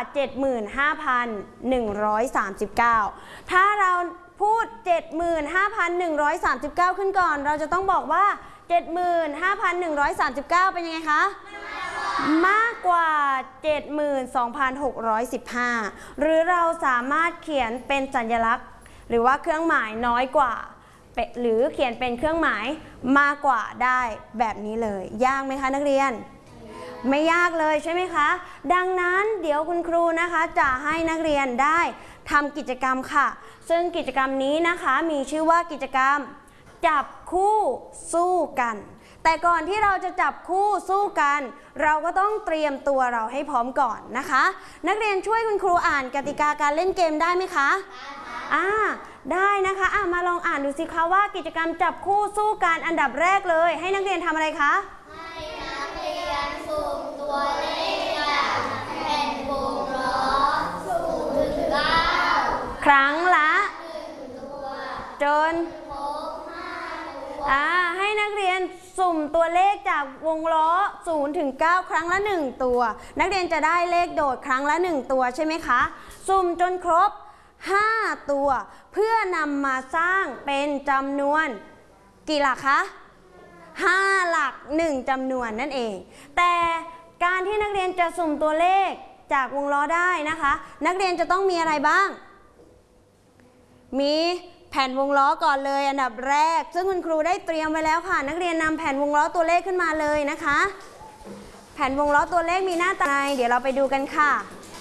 75,139ถ้าเราพูด 75,139 ขึ้นก่อนเราจะต้องบอกว่า 75,139 เป็นยังไงคะมากกว่า 72,615 หรือเราสามารถเขียนเป็นสัญลักษณ์หรือว่าเครื่องหมายน้อยกว่าหรือเขียนเป็นเครื่องหมายมากกว่าได้แบบนี้เลยยากไหมคะนักเรียนไม่ยากเลยใช่ไหมคะดังนั้นเดี๋ยวคุณครูนะคะจะให้นักเรียนได้ทำกิจกรรมค่ะซึ่งกิจกรรมนี้นะคะมีชื่อว่ากิจกรรมจับคู่สู้กันแต่ก่อนที่เราจะจับคู่สู้กันเราก็ต้องเตรียมตัวเราให้พร้อมก่อนนะคะนักเรียนช่วยคุณครูอ่านกติกาการเล่นเกมได้ไหมคะได้นะคะมาลองอ่านดูสิคะว่ากิจกรรมจับคู่สู้กันอันดับแรกเลยให้นักเรียนทำอะไรคะให้นักเรียนสุ่มตัวเลขจากแผ่นวงล้อ0 ถึง 9 ครั้งละ 1 ตัวจนครบ5 ตัวให้นักเรียนสุ่มตัวเลขจากวงล้อ0 ถึง 9ครั้งละ1ตัวนักเรียนจะได้เลขโดดครั้งละ1ตัวใช่ไหมคะสุ่มจนครบ5ตัวเพื่อนำมาสร้างเป็นจำนวนกี่หลักคะ5หลัก1จำนวนนั่นเองแต่การที่นักเรียนจะสุ่มตัวเลขจากวงล้อได้นะคะนักเรียนจะต้องมีอะไรบ้างมีแผ่นวงล้อก่อนเลยอันดับแรกซึ่งคุณครูได้เตรียมไว้แล้วค่ะนักเรียนนำแผ่นวงล้อตัวเลขขึ้นมาเลยนะคะแผ่นวงล้อตัวเลขมีหน้าตาเดี๋ยวเราไปดูกันค่ะ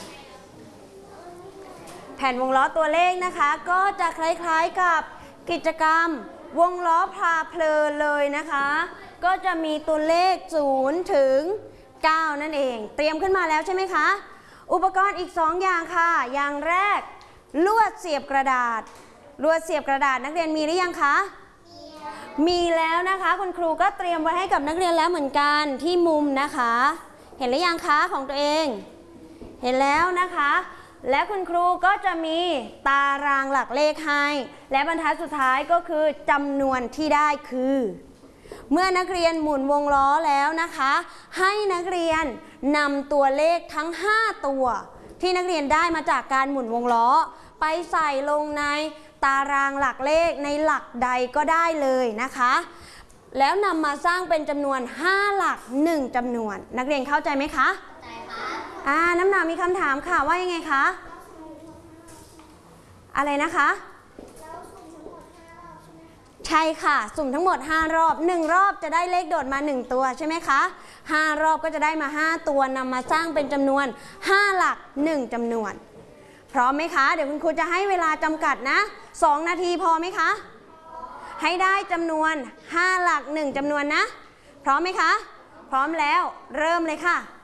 แผ่นวงล้อตัวเลขนะคะก็จะคล้ายๆกับกิจกรรมวงล้อพาเพลินเลยนะคะก็จะมีตัวเลข0 ถึง 9นั่นเองเตรียมขึ้นมาแล้วใช่ไหมคะอุปกรณ์อีก2อย่างค่ะอย่างแรกลวดเสียบกระดาษลวดเสียบกระดาษนักเรียนมีหรือยังคะมีแล้วนะคะคุณครูก็เตรียมไว้ให้กับนักเรียนแล้วเหมือนกันที่มุมนะคะเห็นหรือยังคะของตัวเองเห็นแล้วนะคะและคุณครูก็จะมีตารางหลักเลขให้และบรรทัดสุดท้ายก็คือจำนวนที่ได้คือเมื่อนักเรียนหมุนวงล้อแล้วนะคะให้นักเรียนนำตัวเลขทั้ง5ตัวที่นักเรียนได้มาจากการหมุนวงล้อไปใส่ลงในตารางหลักเลขในหลักใดก็ได้เลยนะคะแล้วนำมาสร้างเป็นจำนวน5หลัก1จำนวนนักเรียนเข้าใจไหมคะเข้าใจค่ะน้ำหนามีคำถามค่ะว่ายังไงคะอะไรนะคะใช่ค่ะสุ่มทั้งหมด5รอบ1รอบจะได้เลขโดดมา1ตัวใช่ไหมคะ5รอบก็จะได้มา5ตัวนำมาสร้างเป็นจำนวน5หลัก1จำนวนพร้อมไหมคะเดี๋ยวคุณครูจะให้เวลาจำกัดนะ2นาทีพอไหมคะให้ได้จำนวน5หลัก1จำนวนนะพร้อมไหมคะพร้อมแล้วเริ่มเลยค่ะ